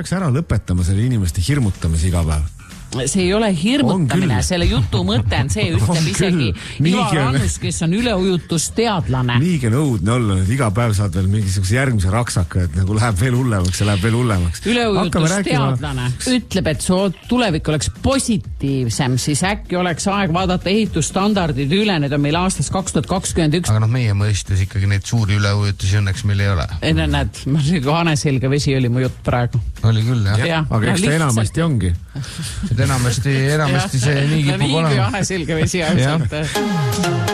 peaks ära lõpetama selle inimeste hirmutamise iga päev. See ei ole hirmutamine, selle jutu mõte on see, ütleb isegi Ivar Annus, kes on üleujutusteadlane. Niigi nõudne olla, et iga päev saad veel mingisuguse järgmise raksaka, et nagu läheb veel hullemaks ja läheb veel hullemaks. Üleujutusteadlane ütleb, et su tulevik oleks positiivsem, siis äkki oleks aeg vaadata ehitusstandardid üle, need on meil aastas 2021. Aga meie mõistes ikkagi neid suuri üleujutusi õnneks meil ei ole. Ei, näed, haneselge vesi oli mu jutt praegu. Oli küll, jah. Aga eks ta enamasti ongi. Enamasti see nii kipub olema. Nii kui haneselge vesi.